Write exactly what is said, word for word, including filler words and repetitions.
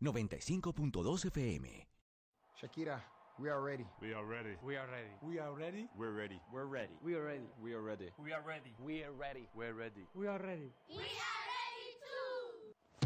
noventa y cinco punto dos F M. Shakira, we are ready. We are ready. We are ready. We are ready. We're ready. We're ready. We are ready. We are ready. We are ready. We are ready. We're ready. We are ready. We are ready. We are